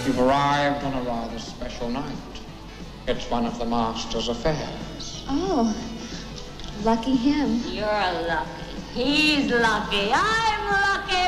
You've arrived on a rather special night. It's one of the Master's affairs. Oh, lucky him. You're lucky. He's lucky. I'm lucky.